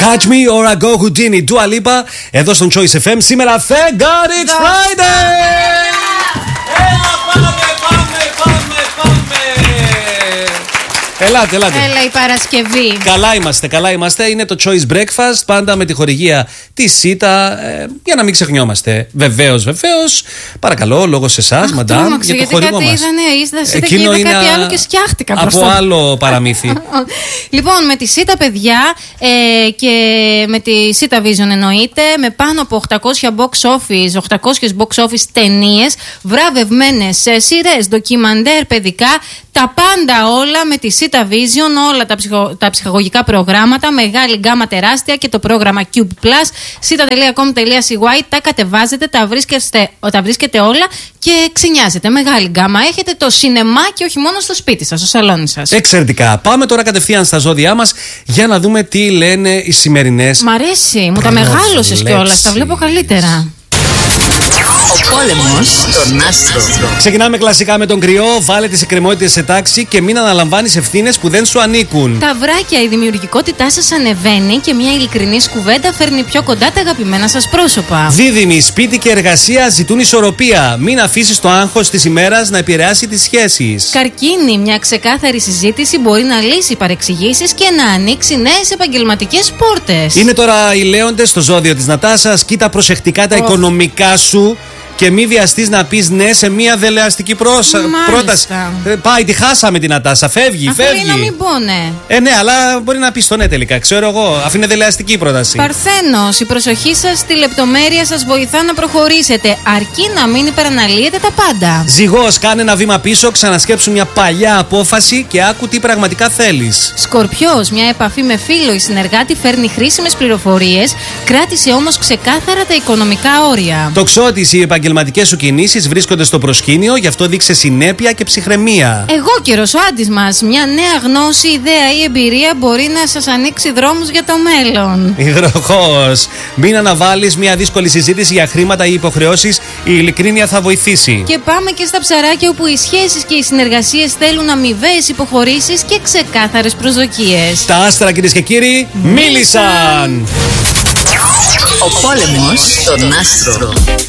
Catch Me or I Go Houdini, Dua Lipa, εδώ στον Choice FM. Σήμερα Thank God It's Friday! Έλα, πάμε! Ελάτε. Έλα η Παρασκευή. Καλά είμαστε. Είναι το Choice Breakfast, πάντα με τη χορηγία τη ΣΥΤΑ, για να μην ξεχνιόμαστε. Βεβαίως. Παρακαλώ, λόγω σε εσάς, μαντάμ, για το χορηγό μας. Εκείνο είναι κάτι άλλο και σκιάχτηκα από άλλο παραμύθι. Λοιπόν, με τη ΣΥΤΑ, παιδιά, και με τη ΣΥΤΑ Vision εννοείται, με πάνω από 800 box office ταινίες, βραβευμένες σειρές, ντοκιμαντέρ παιδικά, τα πάντα όλα με τη ΣΥΤΑ Vision, όλα τα ψυχαγωγικά προγράμματα, μεγάλη γκάμα τεράστια και το πρόγραμμα Cube Plus, sita.com.cy, τα κατεβάζετε, τα βρίσκετε όλα και ξυνιάζετε. Μεγάλη γκάμα. Έχετε το σινεμά και όχι μόνο στο σπίτι σας, στο σαλόνι σας. Εξαιρετικά. Πάμε τώρα κατευθείαν στα ζώδιά μας για να δούμε τι λένε οι σημερινές. Μ' αρέσει, μου τα μεγάλωσες κιόλας, τα βλέπω καλύτερα. Ο πόλεμος στον άστρο. Ξεκινάμε κλασικά με τον Κρυό. Βάλε τις εκκρεμότητες σε τάξη και μην αναλαμβάνεις ευθύνες που δεν σου ανήκουν. Ταυράκια, η δημιουργικότητά σας ανεβαίνει και μια ειλικρινή κουβέντα φέρνει πιο κοντά τα αγαπημένα σας πρόσωπα. Δίδυμοι, σπίτι και εργασία ζητούν ισορροπία. Μην αφήσεις το άγχος της ημέρας να επηρεάσει τις σχέσεις. Καρκίνη, μια ξεκάθαρη συζήτηση μπορεί να λύσει παρεξηγήσεις και να ανοίξει νέες επαγγελματικές πόρτες. Είναι τώρα οι Λέοντες στο ζώδιο της Νατάσας. Κοίτα προσεκτικά τα οικονομικά σου και μη βιαστείς να πεις ναι σε μια δελεαστική πρόταση. Πάει, τη χάσαμε την Νατάσα. Φεύγει. Να μην πω ναι. Ναι, αλλά μπορεί να πεις το ναι τελικά. Ξέρω εγώ, αφού είναι δελεαστική η πρόταση. Παρθένος, η προσοχή σας στη λεπτομέρεια σας βοηθά να προχωρήσετε, αρκεί να μην υπεραναλύετε τα πάντα. Ζυγός, κάνε ένα βήμα πίσω, ξανασκέψου μια παλιά απόφαση και άκου τι πραγματικά θέλεις. Σκορπιός, μια επαφή με φίλο ή συνεργάτη φέρνει χρήσιμες πληροφορίες, κράτησε όμως ξεκάθαρα τα οικονομικά όρια. Τοξότης, οι επαγγελματικές σου κινήσεις βρίσκονται στο προσκήνιο, γι' αυτό δείξε συνέπεια και ψυχραιμία. Εγώ καιρος, ο Άντης μας, μια νέα γνώση, ιδέα ή εμπειρία μπορεί να σας ανοίξει δρόμους για το μέλλον. Υδροχόος, μην αναβάλεις μια δύσκολη συζήτηση για χρήματα ή υποχρεώσεις, η ειλικρίνεια θα βοηθήσει. Και πάμε και στα ψαράκια, όπου οι σχέσεις και οι συνεργασίες θέλουν αμοιβαίες υποχωρήσεις και ξεκάθαρες προσδοκίες. Τα άστρα, κυρίες και κύριοι, μίλησαν! Ο πόλεμος στον άστρο.